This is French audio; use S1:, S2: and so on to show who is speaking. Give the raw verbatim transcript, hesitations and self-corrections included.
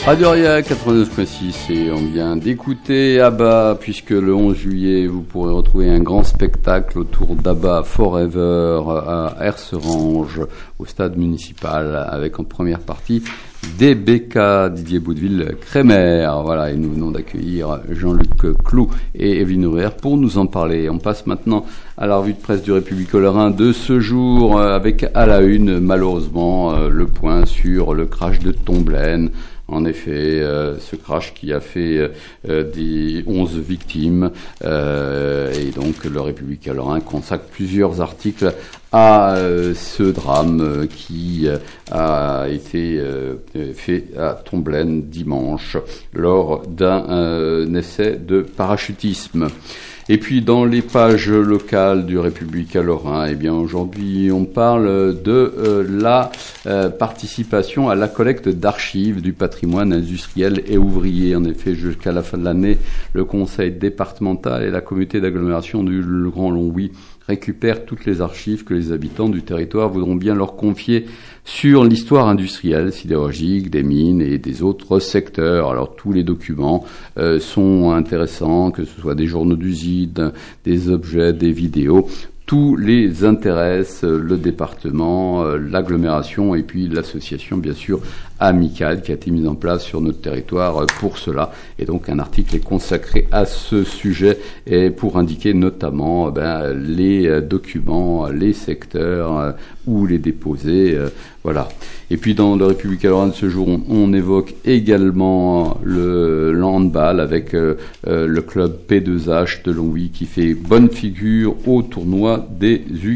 S1: Radio Aria quatre-vingt-neuf virgule six et on vient d'écouter ABBA puisque le onze juillet vous pourrez retrouver un grand spectacle autour d'ABBA Forever à Erserange au stade municipal avec en première partie D B K, Didier Boudeville Crémer. Voilà, et nous venons d'accueillir Jean-Luc Clou et Evelyne Nourrier pour nous en parler. On passe maintenant à la revue de presse du Républicain Lorrain de ce jour avec à la une malheureusement le point sur le crash de Tomblaine. En effet, euh, ce crash qui a fait euh, des onze victimes euh, et donc le Républicain Lorrain consacre plusieurs articles à euh, ce drame euh, qui euh, a été euh, fait à Tomblaine dimanche lors d'un euh, essai de parachutisme. Et puis dans les pages locales du Républicain Lorrain, eh bien aujourd'hui on parle de euh, la euh, participation à la collecte d'archives du patrimoine industriel et ouvrier. En effet, jusqu'à la fin de l'année, le conseil départemental et la communauté d'agglomération du Le Grand Longwy récupèrent toutes les archives que les habitants du territoire voudront bien leur confier sur l'histoire industrielle, sidérurgique, des mines et des autres secteurs. Alors tous les documents euh, sont intéressants, que ce soit des journaux d'usine, des objets, des vidéos. Tous les intéressent, le département, l'agglomération et puis l'association, bien sûr, amicale qui a été mise en place sur notre territoire pour cela. Et donc, un article est consacré à ce sujet et pour indiquer notamment ben, les documents, les secteurs où les déposer. Voilà. Et puis, dans le Républicain Lorrain de ce jour, on, on évoque également le, le handball avec euh, le club P deux H de Longwy qui fait bonne figure au tournoi des U